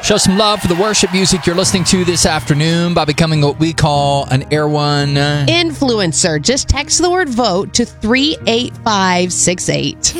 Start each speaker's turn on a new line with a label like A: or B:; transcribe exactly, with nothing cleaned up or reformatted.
A: Show some love for the worship music you're listening to this afternoon by becoming what we call an Air One
B: influencer. Just text the word vote to three eight five six eight.